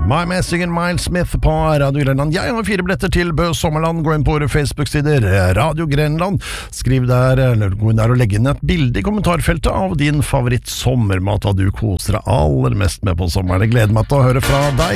My Messing and Miles Smith på Radio Grenland. Jeg har 4 billetter til Bø Sommerland. Gå inn på våre Facebook-sider Radio Grenland. Skriv der, eller gå inn der og legg inn et bilde i kommentarfeltet av din favoritt sommermat, hva du koser deg aller mest med på sommeren. Jeg gleder meg til å høre fra deg.